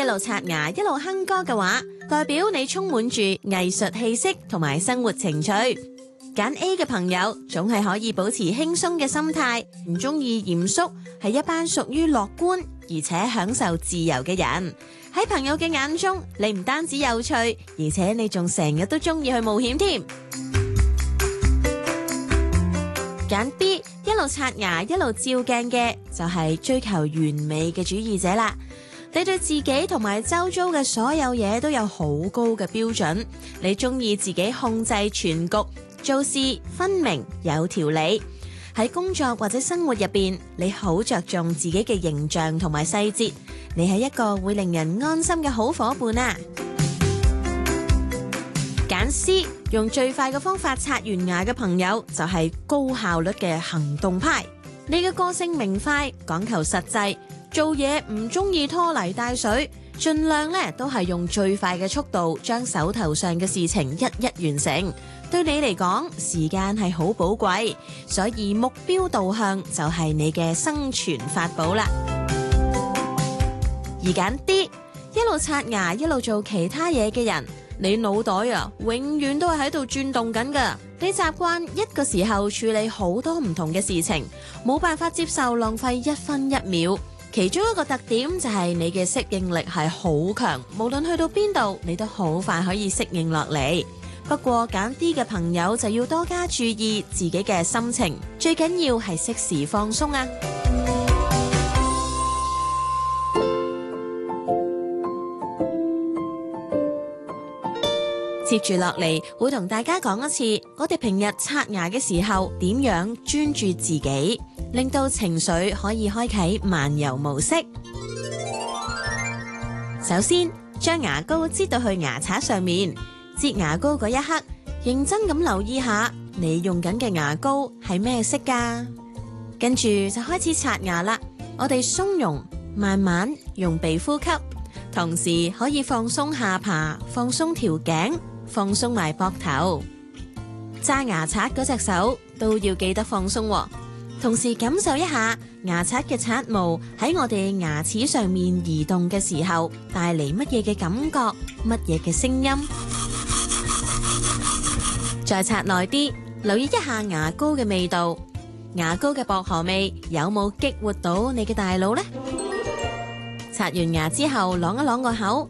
路刷牙一路哼歌嘅話，代表你充滿住藝術氣息同埋生活情趣。揀 A 嘅朋友總係可以保持輕鬆嘅心態，唔中意嚴肅，係一班屬於樂觀而且享受自由嘅人。喺朋友嘅眼中，你唔單止有趣，而且你仲成日都中意去冒險添。揀 B 一路刷牙一路照鏡嘅就係追求完美嘅主義者啦。你對自己同埋周遭嘅所有嘢都有好高嘅標準，你中意自己控制全局，做事分明有條理。喺工作或者生活入邊，你好着重自己嘅形象同埋細節，你係一個會令人安心嘅好伙伴啊！揀 C 用最快嘅方法刷完牙嘅朋友就係高效率嘅行動派。你嘅個性明快，講求實際，做嘢唔中意拖泥帶水，盡量都係用最快嘅速度將手頭上嘅事情一一完成。對你嚟講，時間係好寶貴，所以目標導向就係你嘅生存法寶啦。而揀 D 一路刷牙一路做其他嘢嘅人，你腦袋永遠都係喺度轉動緊噶。你習慣一個時候處理好多唔同嘅事情，冇辦法接受浪費一分一秒。其中一個特點就係你嘅適應力係好強，無論去到邊度，你都好快可以適應落嚟。不過揀 D 嘅朋友就要多加注意自己嘅心情，最緊要係適時放鬆啊！接住落嚟會同大家講一次，我哋平日刷牙嘅時候點樣專注自己，令到情緒可以開啟漫遊模式。首先，將牙膏擠到去牙刷上面，擠牙膏嗰一刻，認真咁留意下你用緊嘅牙膏係咩色㗎？跟住就開始刷牙啦。我哋鬆容，慢慢用鼻呼吸，同時可以放鬆下巴，放鬆條頸，放鬆埋膊頭。揸牙刷嗰隻手都要記得放鬆喎。同時感受一下牙刷嘅刷毛喺我哋牙齒上面移動嘅時候，帶嚟乜嘢嘅感覺，乜嘢嘅聲音。再刷耐啲，留意一下牙膏嘅味道，牙膏嘅薄荷味有冇激活到你嘅大腦呢？刷完牙之後，啷一啷個口，